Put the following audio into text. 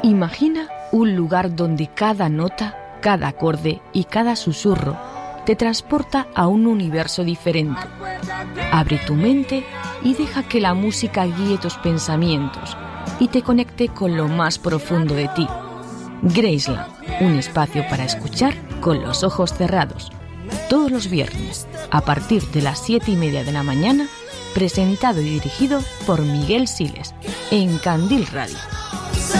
Imagina un lugar donde cada nota, cada acorde y cada susurro te transporta a un universo diferente. Abre tu mente y deja que la música guíe tus pensamientos y te conecte con lo más profundo de ti. Graceland, un espacio para escuchar con los ojos cerrados. Todos los viernes, a partir de las 7:30 de la mañana, presentado y dirigido por Miguel Siles, en Candil Radio.